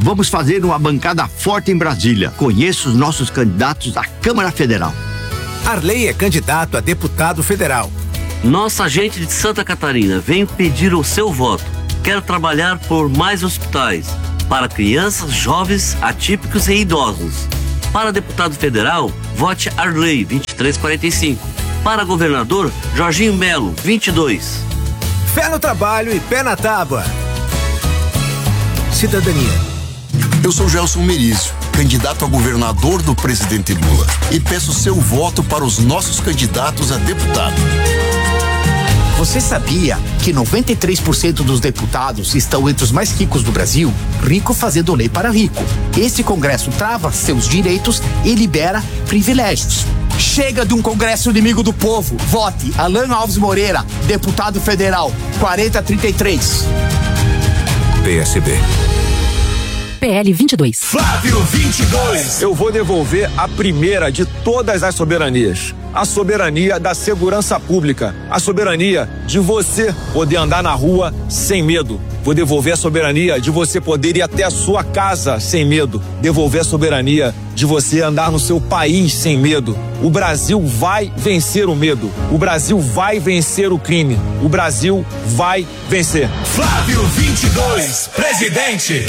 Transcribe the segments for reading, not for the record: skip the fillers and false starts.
Vamos fazer uma bancada forte em Brasília. Conheço os nossos candidatos à Câmara Federal. Arley é candidato a deputado federal. Nossa gente de Santa Catarina, venho pedir o seu voto. Quero trabalhar por mais hospitais para crianças, jovens, atípicos e idosos. Para deputado federal, vote Arley 2345. Para governador, Jorginho Melo 22. Fé no trabalho e pé na tábua. Cidadania. Eu sou Gelson Merizio, candidato a governador do presidente Lula, e peço seu voto para os nossos candidatos a deputado. Você sabia que 93% dos deputados estão entre os mais ricos do Brasil? Rico fazendo lei para rico. Esse Congresso trava seus direitos e libera privilégios. Chega de um Congresso inimigo do povo. Vote Alan Alves Moreira, deputado federal, 4033. PSB. PL 22. Flávio 22. Eu vou devolver a primeira de todas as soberanias. A soberania da segurança pública. A soberania de você poder andar na rua sem medo. Vou devolver a soberania de você poder ir até a sua casa sem medo. Devolver a soberania de você andar no seu país sem medo. O Brasil vai vencer o medo. O Brasil vai vencer o crime. O Brasil vai vencer. Flávio 22, presidente.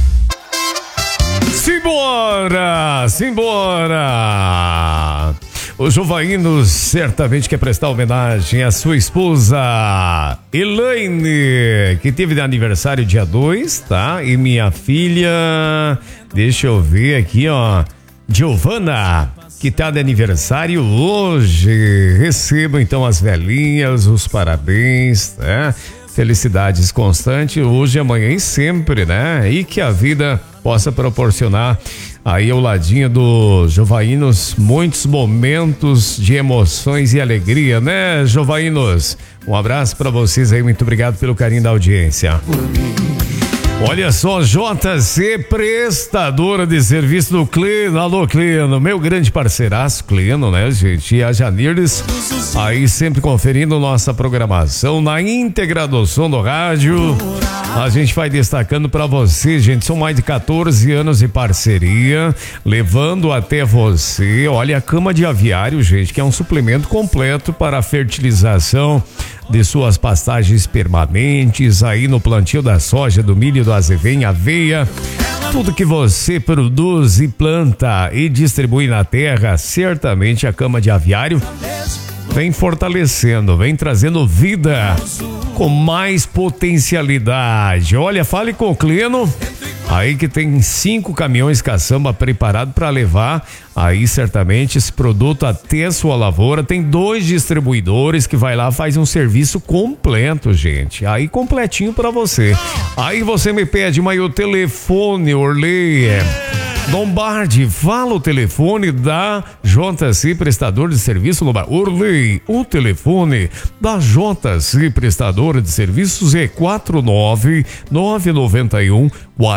Simbora! Simbora! O Jovaíno certamente quer prestar homenagem à sua esposa Elaine, que teve de aniversário dia 2, tá? E minha filha, deixa eu ver aqui, ó, Giovana, que tá de aniversário hoje. Recebo então as velhinhas, os parabéns, né? Felicidades constantes hoje, amanhã e sempre, né? E que a vida possa proporcionar aí ao ladinho do Jovainos muitos momentos de emoções e alegria, né, Jovainos? Um abraço pra vocês aí, muito obrigado pelo carinho da audiência. Olha só, JC Prestadora de Serviço do Clino. Alô, Clino, meu grande parceiraço, Clino, né, gente? E a Janirdes aí sempre conferindo nossa programação na íntegra do som do rádio. A gente vai destacando pra você, gente, são mais de 14 anos de parceria, levando até você, olha, a cama de aviário, gente, que é um suplemento completo para a fertilização de suas pastagens permanentes, aí no plantio da soja, do milho, do azevém, aveia, tudo que você produz e planta e distribui na terra, certamente a cama de aviário vem fortalecendo, vem trazendo vida com mais potencialidade. Olha, fale com o Clino, aí que tem 5 caminhões caçamba preparado para levar aí certamente esse produto até a sua lavoura. Tem 2 distribuidores que vai lá, faz um serviço completo, gente, aí completinho para você. Aí você me pede, mas o telefone, Orley, Lombardi, fala o telefone da JC Prestador de Serviço Lombardi. Orley, o telefone da JC Prestadora de Serviços é 49991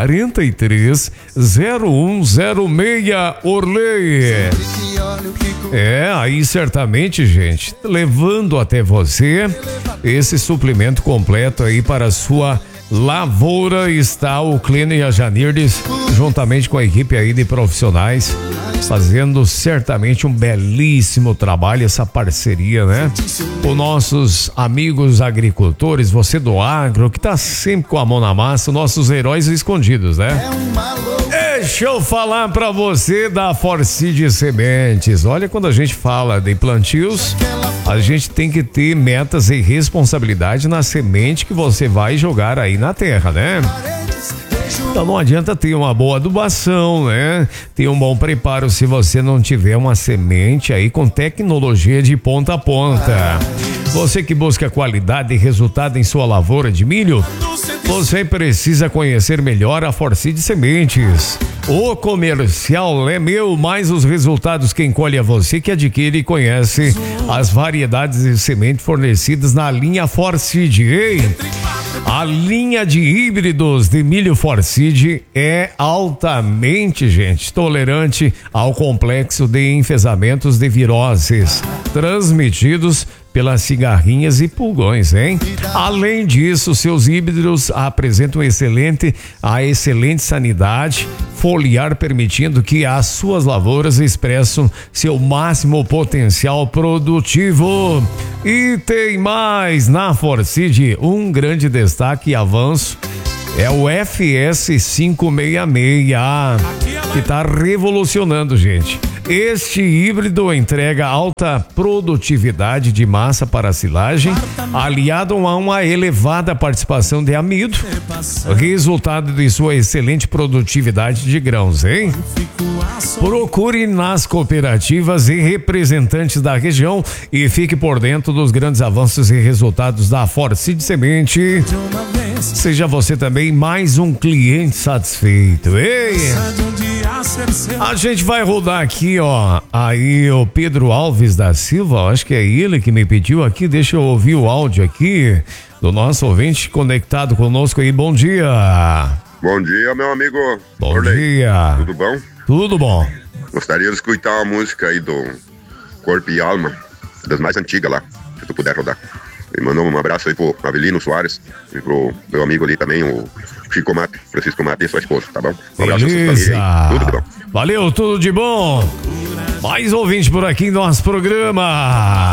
430106, Orley. Aí certamente, gente, levando até você esse suplemento completo aí para a sua lavoura, está o Clino e a Janirdes, juntamente com a equipe aí de profissionais, fazendo certamente um belíssimo trabalho, essa parceria, né? Com nossos amigos agricultores, você do agro, que tá sempre com a mão na massa, nossos heróis escondidos, né? Deixa eu falar pra você da Forcid Sementes. Olha, quando a gente fala de plantios, a gente tem que ter metas e responsabilidade na semente que você vai jogar aí na terra, né? Então não adianta ter uma boa adubação, né? Ter um bom preparo se você não tiver uma semente aí com tecnologia de ponta a ponta. Você que busca qualidade e resultado em sua lavoura de milho, você precisa conhecer melhor a Forcid Sementes. O comercial é meu, mas os resultados quem colhe é você que adquire e conhece as variedades de semente fornecidas na linha Forcid. Ei, a linha de híbridos de milho Forcid é altamente, gente, tolerante ao complexo de enfesamentos de viroses transmitidos pelas cigarrinhas e pulgões, hein? Além disso, seus híbridos apresentam excelente sanidade foliar, permitindo que as suas lavouras expressem seu máximo potencial produtivo. E tem mais na Forcid, um grande destaque e avanço é o FS 566, que está revolucionando, gente. Este híbrido entrega alta produtividade de massa para silagem, aliado a uma elevada participação de amido, resultado de sua excelente produtividade de grãos, hein? Procure nas cooperativas e representantes da região e fique por dentro dos grandes avanços e resultados da Forcid Semente. Seja você também mais um cliente satisfeito. Ei! A gente vai rodar aqui, ó. Aí o Pedro Alves da Silva, acho que é ele que me pediu aqui. Deixa eu ouvir o áudio aqui do nosso ouvinte conectado conosco aí. Bom dia. Bom dia, meu amigo. Bom Orley. dia. Tudo bom? Tudo bom. Gostaria de escutar uma música aí do Corpo e Alma, das mais antigas lá, se tu puder rodar. E mandou um abraço aí pro Avelino Soares e pro meu amigo ali também, o Chico Mate, Francisco Mate e sua esposa, tá bom? Um abraço pra vocês aí. Tudo de bom. Valeu, tudo de bom. Mais ouvintes por aqui em nosso programa.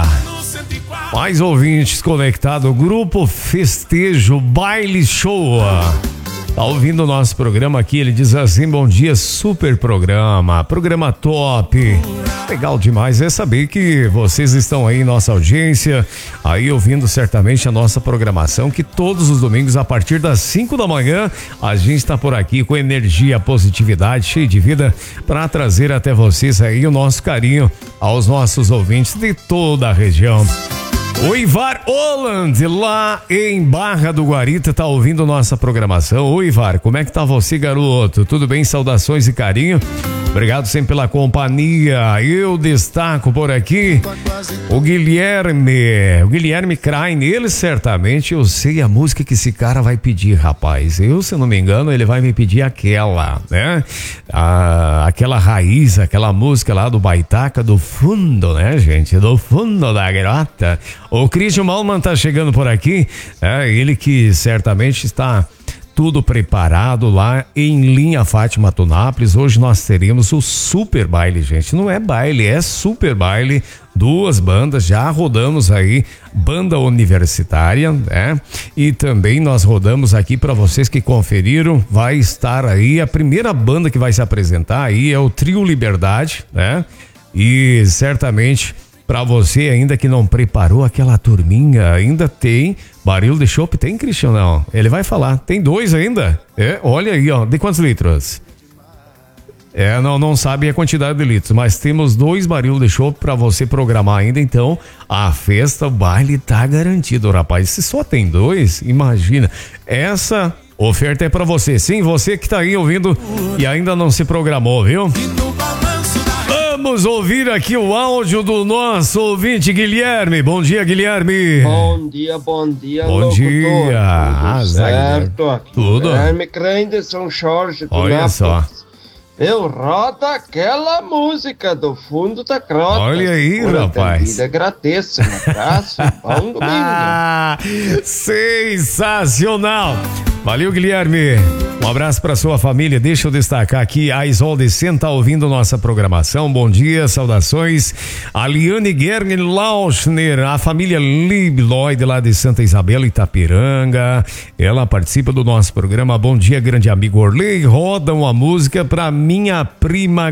Mais ouvintes conectados. Grupo Festejo Baile Show. Tá ouvindo o nosso programa aqui, ele diz assim: bom dia, super programa top. Legal demais é saber que vocês estão aí em nossa audiência, aí ouvindo certamente a nossa programação, que todos os domingos a partir das 5 da manhã a gente está por aqui com energia, positividade, cheio de vida, para trazer até vocês aí o nosso carinho aos nossos ouvintes de toda a região. O Ivar Holland, lá em Barra do Guarita, tá ouvindo nossa programação. Oi, Ivar, como é que tá você, garoto? Tudo bem? Saudações e carinho. Obrigado sempre pela companhia. Eu destaco por aqui o Guilherme Krain. Ele certamente, eu sei a música que esse cara vai pedir, rapaz. Eu, se não me engano, ele vai me pedir aquela, né? Aquela raiz, aquela música lá do Baitaca, do fundo, né, gente? Do fundo da grota. O Christian Malman tá chegando por aqui. Ele que certamente está tudo preparado lá em Linha Fátima Tunápolis. Hoje nós teremos o super baile, gente. Não é baile, é super baile. 2 bandas, já rodamos aí, banda universitária, né? E também nós rodamos aqui para vocês que conferiram, vai estar aí a primeira banda que vai se apresentar aí é o Trio Liberdade, né? E certamente para você ainda que não preparou aquela turminha, ainda tem barril de chopp, tem, Cristian? Não, ele vai falar, tem 2 ainda, olha aí, ó, de quantos litros? Não sabe a quantidade de litros, mas temos 2 baril de chopp para você programar ainda, então a festa, o baile tá garantido, rapaz. Se só tem 2, imagina, essa oferta é para você, sim, você que tá aí ouvindo e ainda não se programou, viu? Vamos ouvir aqui o áudio do nosso ouvinte Guilherme. Bom dia, Guilherme. Bom dia, Bom locutor. dia. Tudo certo? Aqui. Tudo? Guilherme Krain de São Jorge. Olha só. Eu roda aquela música do fundo da crota. Olha aí, rapaz. Agradeço. Um abraço. Bom domingo. Sensacional. Valeu, Guilherme. Um abraço para sua família. Deixa eu destacar aqui a Isolde Sen tá ouvindo nossa programação. Bom dia, saudações. A Liane Gern Lauschner, a família Libloid lá de Santa Isabel, Itapiranga. Ela participa do nosso programa. Bom dia, grande amigo Orley. Roda uma música para minha prima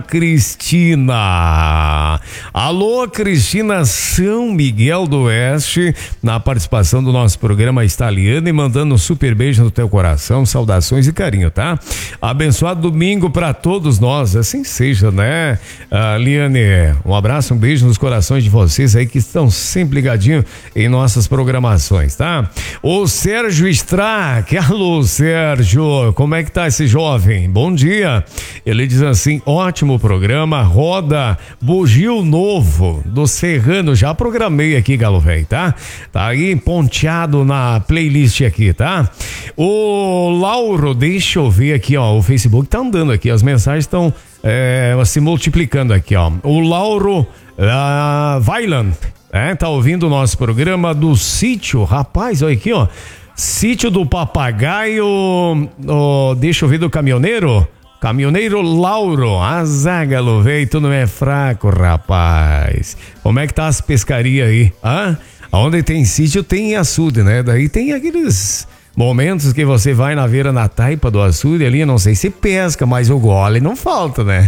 Cristina. Alô, Cristina, São Miguel do Oeste. Na participação do nosso programa está a Liane, mandando um super beijo no teu coração, saudações e carinho, tá? Abençoado domingo para todos nós, assim seja, né? Liane, um abraço, um beijo nos corações de vocês aí que estão sempre ligadinhos em nossas programações, tá? O Sérgio Strack, alô Sérgio, como é que tá esse jovem? Bom dia. Ele diz assim: ótimo programa, roda Bugio Novo do Serrano, já programei aqui, Galo Velho, tá? Tá aí ponteado na playlist aqui, tá? O Lauro, deixa eu ver aqui, ó, o Facebook tá andando aqui, as mensagens estão se multiplicando aqui, ó. O Lauro Vailand, Tá ouvindo o nosso programa do sítio, rapaz, olha aqui, ó. Sítio do Papagaio, deixa eu ver, do caminhoneiro Lauro, Azágalo, véi, tu não é fraco, rapaz. Como é que tá as pescarias aí? Onde tem sítio tem açude, né? Daí tem aqueles momentos que você vai na beira na taipa do açude ali, não sei se pesca, mas o gole não falta, né?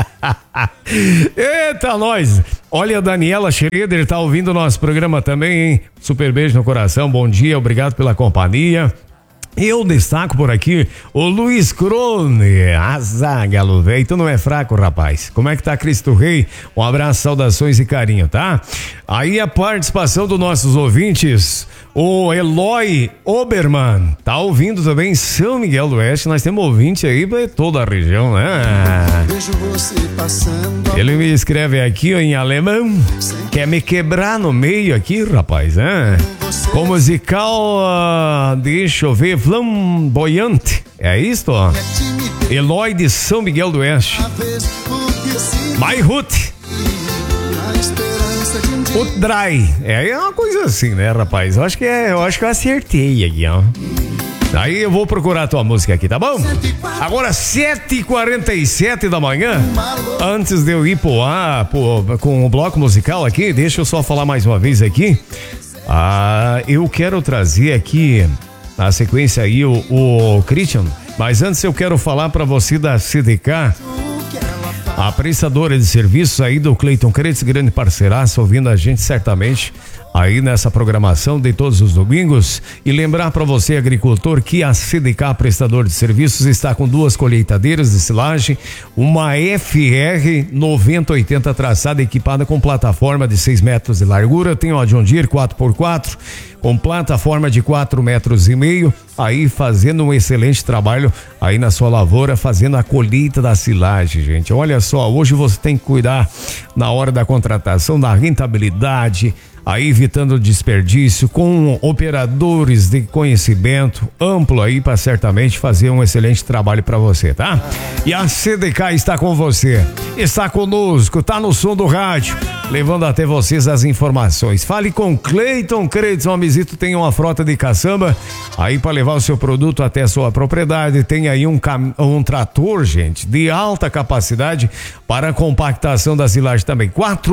Eita, nós! Olha, a Daniela Schroeder tá ouvindo o nosso programa também, hein? Super beijo no coração, bom dia, obrigado pela companhia. Eu destaco por aqui o Luiz Crone, Azágalo, velho, tu não é fraco, rapaz. Como é que tá, Cristo Rei? Um abraço, saudações e carinho, tá? Aí a participação dos nossos ouvintes, o Eloy Oberman, tá ouvindo também São Miguel do Oeste, nós temos ouvinte aí pra toda a região, né? Ele me escreve aqui ó, em alemão, quer me quebrar no meio aqui, rapaz, né? Com musical, deixa eu ver, flamboyante, é isso, ó. Eloy de São Miguel do Oeste. Bairrut. O Dry. É uma coisa assim, né, rapaz? Eu acho que eu acertei aqui, ó. Aí eu vou procurar a tua música aqui, tá bom? Agora 7h47 da manhã. Antes de eu ir pro ar com o bloco musical aqui, deixa eu só falar mais uma vez aqui. Eu quero trazer aqui na sequência aí o Christian, mas antes eu quero falar para você da CDK, a prestadora de serviços aí do Cleiton Cretes, grande parceiraço, ouvindo a gente certamente aí nessa programação de todos os domingos. E lembrar para você, agricultor, que a CDK, prestador de serviços, está com 2 colheitadeiras de silagem, uma FR 9080 traçada, equipada com plataforma de 6 metros de largura, tem uma John Deere 4x4 com plataforma de 4,5 metros, aí fazendo um excelente trabalho aí na sua lavoura, fazendo a colheita da silagem, gente. Olha só, hoje você tem que cuidar na hora da contratação, da rentabilidade, aí evitando desperdício, com operadores de conhecimento amplo aí para certamente fazer um excelente trabalho para você, tá? E a CDK está com você, está conosco, tá no som do rádio, levando até vocês as informações. Fale com Cleiton Cretes, o homizito tem uma frota de caçamba aí para levar o seu produto até a sua propriedade. Tem aí um trator, gente, de alta capacidade para compactação da silagem também.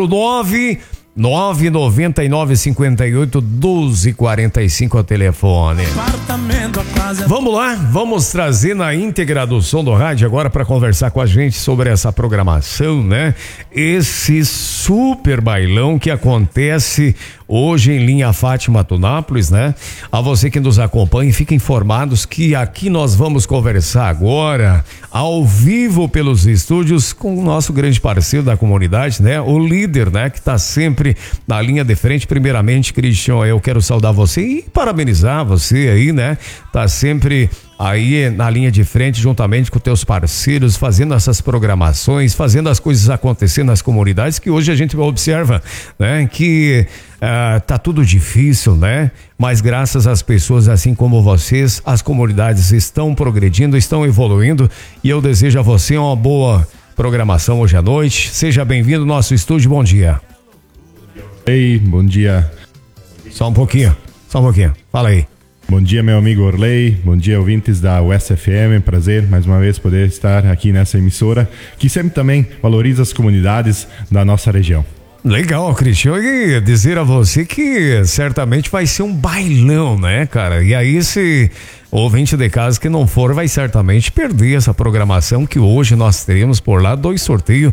999-58-1245 ao telefone. Vamos lá, vamos trazer na íntegra do som do rádio agora para conversar com a gente sobre essa programação, né? Esse super bailão que acontece hoje em Linha Fátima, Tunápolis, né? A você que nos acompanha, fiquem informados que aqui nós vamos conversar agora, ao vivo pelos estúdios, com o nosso grande parceiro da comunidade, né? O líder, né? Que tá sempre na linha de frente. Primeiramente, Cristian, eu quero saudar você e parabenizar você aí, né? Tá sempre aí na linha de frente, juntamente com teus parceiros, fazendo essas programações, fazendo as coisas acontecer nas comunidades, que hoje a gente observa, né? Que tá tudo difícil, né? Mas graças às pessoas assim como vocês, as comunidades estão progredindo, estão evoluindo, e eu desejo a você uma boa programação hoje à noite. Seja bem-vindo ao nosso estúdio, bom dia. Ei, bom dia. Só um pouquinho, fala aí. Bom dia, meu amigo Orley, bom dia, ouvintes da USFM, prazer mais uma vez poder estar aqui nessa emissora, que sempre também valoriza as comunidades da nossa região. Legal, Cristian, e dizer a você que certamente vai ser um bailão, né, cara? E aí se ouvinte de casa que não for, vai certamente perder essa programação, que hoje nós teremos por lá 2 sorteios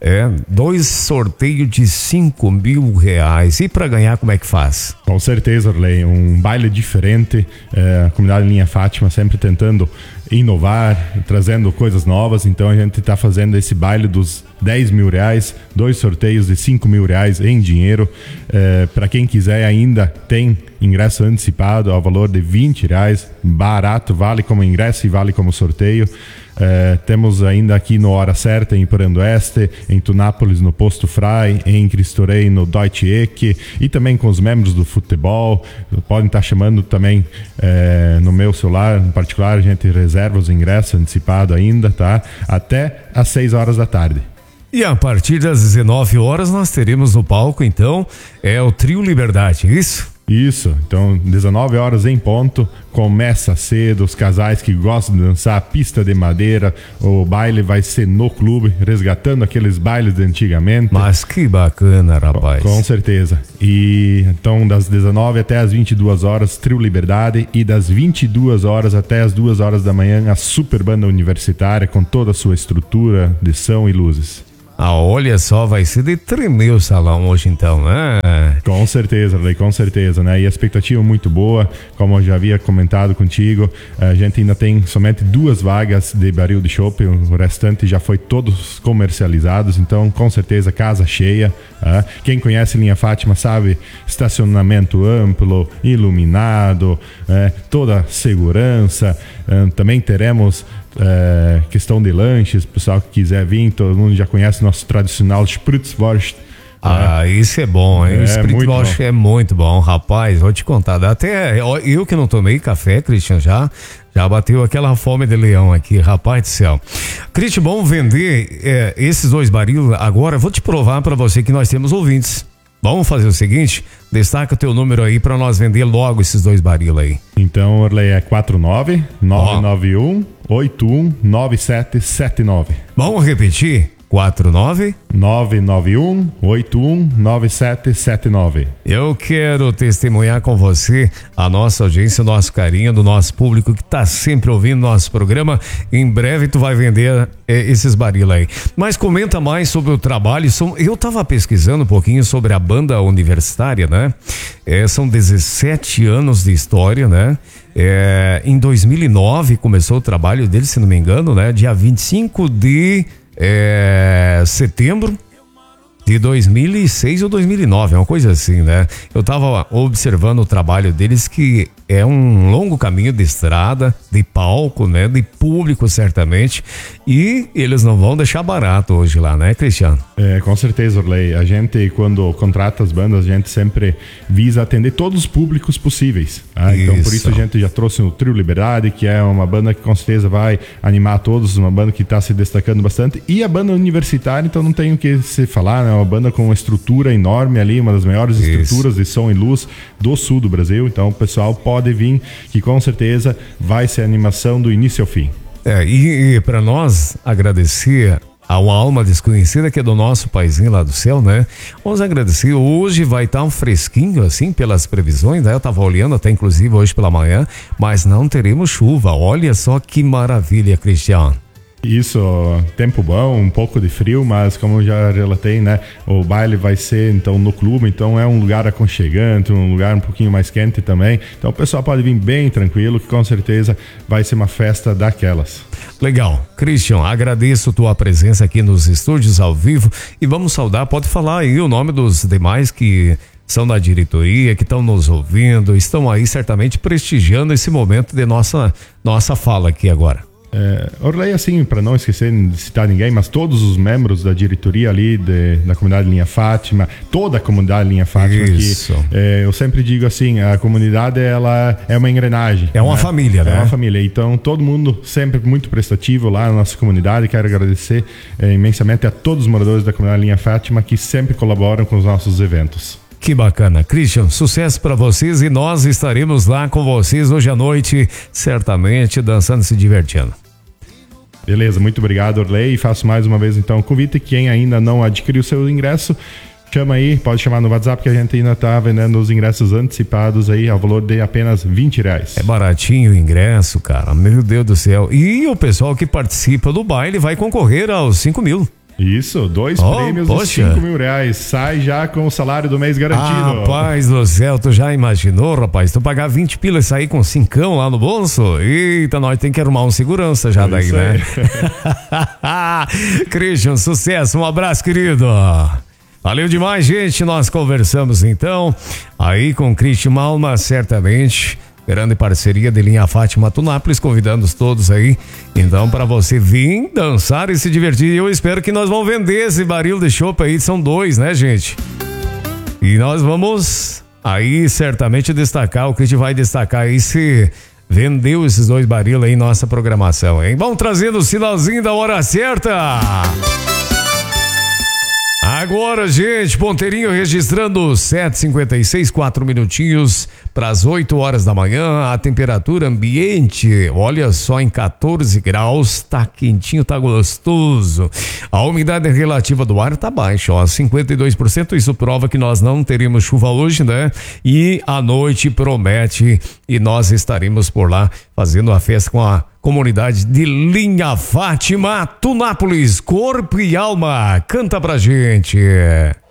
de R$5.000. E para ganhar, como é que faz? Com certeza, Orley, um baile diferente, a comunidade Linha Fátima sempre tentando inovar, trazendo coisas novas. Então a gente está fazendo esse baile dos R$10.000, 2 sorteios de R$5.000 em dinheiro. Para quem quiser, ainda tem ingresso antecipado ao valor de R$20, barato, vale como ingresso e vale como sorteio. Temos ainda aqui no Hora Certa em Porandoeste, em Tunápolis no Posto Frai, em Cristo Rei no Deutsche Eck, e também com os membros do futebol. Podem estar chamando também no meu celular, em particular, a gente reserva os ingressos antecipados ainda, tá? Até às 6 horas da tarde. E a partir das 19 horas nós teremos no palco, então, o Trio Liberdade, isso? Isso, então 19 horas em ponto, começa cedo, os casais que gostam de dançar, pista de madeira, o baile vai ser no clube, resgatando aqueles bailes de antigamente. Mas que bacana, rapaz. Com certeza. E então das 19 até as 22 horas, Trio Liberdade, e das 22 horas até as 2 horas da manhã, a super banda universitária com toda a sua estrutura de som e luzes. Olha só, vai ser de tremer o salão hoje então, né? Com certeza, né? E a expectativa é muito boa, como eu já havia comentado contigo, a gente ainda tem somente 2 vagas de barril de chopp, o restante já foi todos comercializados, então com certeza casa cheia. Quem conhece Linha Fátima sabe, estacionamento amplo, iluminado, toda segurança, também teremos questão de lanches, pessoal que quiser vir, todo mundo já conhece nosso tradicional Spritzwurst. Isso é bom, hein? Spritzwurst é muito bom, rapaz, vou te contar, até eu que não tomei café, Christian, já bateu aquela fome de leão aqui, rapaz do céu. Christian, vamos vender esses 2 baril agora, vou te provar pra você que nós temos ouvintes. Vamos fazer o seguinte, destaca o teu número aí pra nós vender logo esses 2 baril aí. Então, Orley, é 49-991-819779. Vamos repetir? 49-991-819779. Eu quero testemunhar com você a nossa audiência, o nosso carinho, do nosso público que tá sempre ouvindo nosso programa. Em breve tu vai vender esses baril aí. Mas comenta mais sobre o trabalho. Eu tava pesquisando um pouquinho sobre a banda universitária, né? São 17 anos de história, né? Em 2009 começou o trabalho deles, se não me engano, né? Dia 25 de setembro de 2006 ou 2009, uma coisa assim, né? Eu tava observando o trabalho deles, que é um longo caminho de estrada, de palco, né? De público, certamente, e eles não vão deixar barato hoje lá, né, Cristiano? Com certeza, Orley. A gente, quando contrata as bandas, a gente sempre visa atender todos os públicos possíveis. Então, por isso a gente já trouxe o Trio Liberdade, que é uma banda que com certeza vai animar todos, uma banda que está se destacando bastante, e a banda universitária, então não tem o que se falar, né? Uma banda com uma estrutura enorme ali, uma das maiores estruturas de som e luz do sul do Brasil. Então o pessoal pode vir, que com certeza vai ser animação do início ao fim. E para nós agradecer a uma alma desconhecida que é do nosso paizinho lá do céu, né? Vamos agradecer. Hoje vai estar um fresquinho assim pelas previsões, né? Eu tava olhando até inclusive hoje pela manhã, mas não teremos chuva. Olha só que maravilha, Cristiano. Isso, tempo bom, um pouco de frio, mas como eu já relatei, né, o baile vai ser então no clube, então é um lugar aconchegante, um lugar um pouquinho mais quente também, então o pessoal pode vir bem tranquilo, que com certeza vai ser uma festa daquelas. Legal, Christian, agradeço tua presença aqui nos estúdios ao vivo e vamos saudar, pode falar aí o nome dos demais que são da diretoria, que estão nos ouvindo, estão aí certamente prestigiando esse momento de nossa fala aqui agora. Orley, assim, para não esquecer de citar ninguém, mas todos os membros da diretoria ali da comunidade Linha Fátima, toda a comunidade Linha Fátima aqui, eu sempre digo assim, a comunidade ela é uma engrenagem. É uma família, né? É uma família, então todo mundo sempre muito prestativo lá na nossa comunidade. Quero agradecer imensamente a todos os moradores da comunidade Linha Fátima que sempre colaboram com os nossos eventos. Que bacana. Christian, sucesso para vocês e nós estaremos lá com vocês hoje à noite, certamente dançando e se divertindo. Beleza, muito obrigado, Orley, e faço mais uma vez então o convite. Quem ainda não adquiriu o seu ingresso, chama aí, pode chamar no WhatsApp que a gente ainda tá vendendo os ingressos antecipados aí ao valor de apenas R$20. É baratinho o ingresso, cara, meu Deus do céu. E o pessoal que participa do baile vai concorrer aos 5 mil. Isso, 2 prêmios de R$5 mil. Sai já com o salário do mês garantido. Rapaz do céu, tu já imaginou, rapaz? Tu pagar 20 pilas e sair com 5 lá no bolso? Eita, nós tem que arrumar um segurança já daí, né? Christian, sucesso, um abraço, querido. Valeu demais, gente. Nós conversamos então aí com Christian Malma, certamente. Grande parceria de Linha Fátima Tunápolis, convidando todos aí, então, para você vir dançar e se divertir. Eu espero que nós vamos vender esse barril de chopp aí, são 2, né, gente? E nós vamos aí certamente destacar, o que a gente vai destacar aí se vendeu esses 2 baril aí em nossa programação, hein? Vamos trazendo o sinalzinho da hora certa. Agora, gente, Ponteirinho registrando 7h56, 4 minutinhos para as 8 horas da manhã. A temperatura ambiente, olha só, em 14 graus, tá quentinho, tá gostoso. A umidade relativa do ar tá baixa, ó, 52%. Isso prova que nós não teremos chuva hoje, né? E a noite promete e nós estaremos por lá fazendo a festa com a comunidade de Linha Fátima, Tunápolis, Corpo e Alma. Canta pra gente.